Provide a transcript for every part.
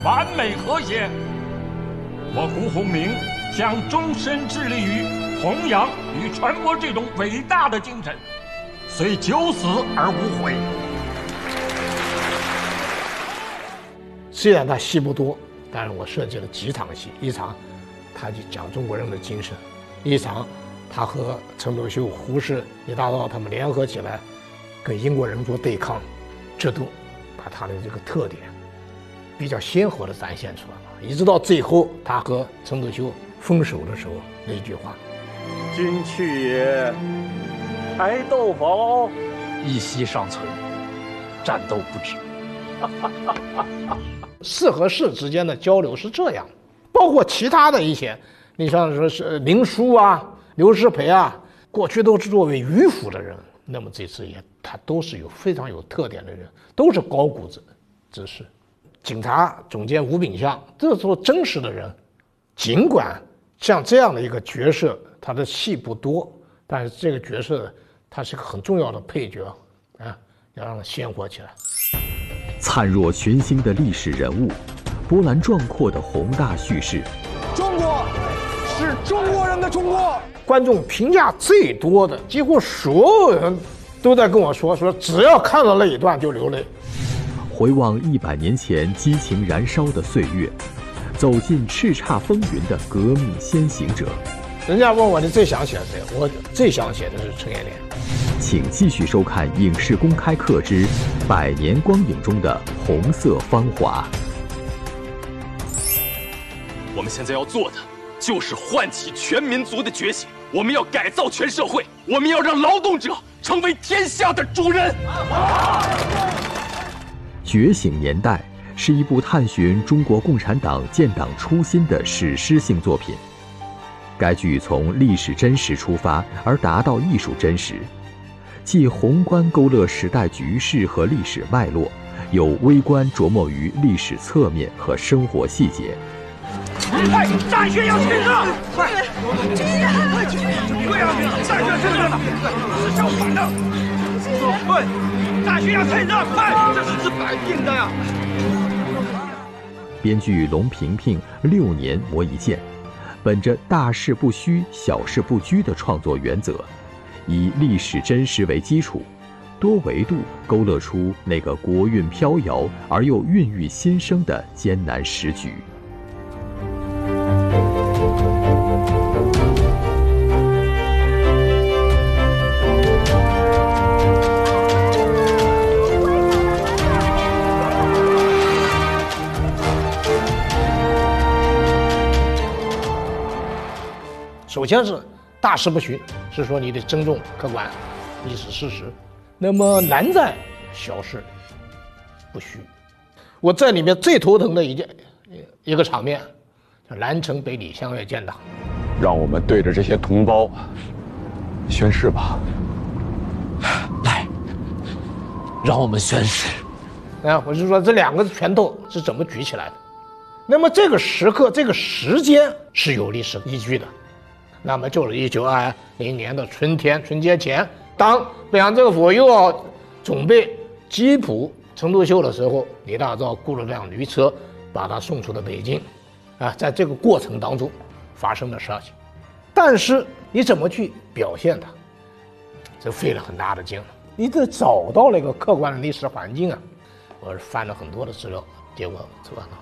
完美和谐。我胡鸿铭将终身致力于弘扬与传播这种伟大的精神，虽九死而无悔。 虽然他戏不多，但是我设计了几场戏，一场他就讲中国人的精神，一场他和陈独秀、胡适、李大钊他们联合起来跟英国人做对抗，这都把他的这个特点比较鲜活地展现出来了。一直到最后他和陈独秀分手的时候那一句话：“ 今去也，爱斗否？ 一息尚存，战斗不止。” 士和士之间的交流是这样，包括其他的一些，你像说是林殊啊、刘师培啊，过去都是作为迂腐的人，那么这次也他都是有非常有特点的人，都是高古之士。警察总监吴炳相，这时候真实的人，尽管像这样的一个角色，他的戏不多，但是这个角色他是个很重要的配角啊，要让他鲜活起来。 灿若群星的历史人物，波澜壮阔的宏大叙事。 中国是中国人的中国。 观众评价最多的，几乎所有人都在跟我说，只要看到那一段就流泪。 回望100年前激情燃烧的岁月，走进叱咤风云的革命先行者。 人家问我你最想写谁，我最想写的是陈延年。 请继续收看《影视公开课之100年光影中的红色芳华》。 我们现在要做的就是唤起全民族的觉醒，我们要改造全社会，我们要让劳动者成为天下的主人。 觉醒年代是一部探寻中国共产党建党初心的史诗性作品。该剧从历史真实出发，而达到艺术真实，既宏观勾勒时代局势和历史脉络，有微观琢磨于历史侧面和生活细节。 快，战靴要趁热！ 快，军人，对啊，战靴趁热了，是相反的。对，战靴要趁热，快，这是摆定的呀。 编剧龙平平6年磨一剑，本着大事不虚、小事不拘的创作原则，以历史真实为基础，多维度勾勒出那个国运飘摇而又孕育新生的艰难时局。 首先是大事不虚，是说你得尊重客观历史事实。那么难在小事不虚。我在里面最头疼的一个场面，叫南城北李相约建党。 让我们对着这些同胞宣誓吧。 来，让我们宣誓。 我是说这2个拳头是怎么举起来的？那么这个时刻、这个时间是有历史依据的。那么就是1920年的春节前，当北洋政府又要准备缉捕陈独秀的时候，李大钊雇了辆驴车把他送出了北京。在这个过程当中发生的事情，但是你怎么去表现它，这费了很大的劲。你得找到那个客观的历史环境啊。我翻了很多的资料，结果知道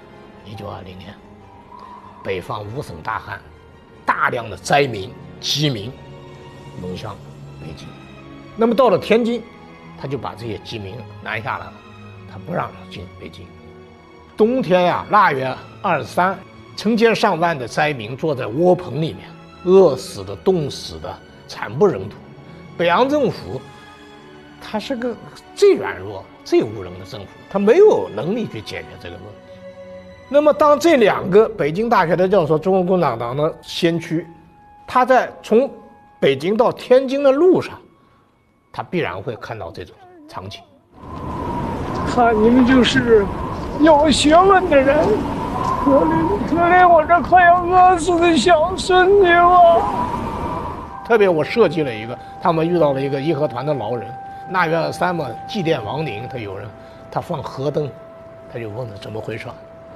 1920年北方5省大旱，大量的灾民饥民涌向北京。那么到了天津，他就把这些饥民拦下来了，他不让进北京。冬天呀，腊月23，成千上万的灾民坐在窝棚里面，饿死的、冻死的，惨不忍睹。北洋政府他是个最软弱、最无能的政府，他没有能力去解决这个问题。那么当这2个北京大学的教授，中国共产党的先驱，他在从北京到天津的路上，他必然会看到这种场景。 看你们就是有学问的人，可怜我这快要饿死的小孙女了。 特别我设计了一个，他们遇到了一个义和团的老人，腊月23嘛，祭奠亡灵，他有人他放河灯，他就问他怎么回事。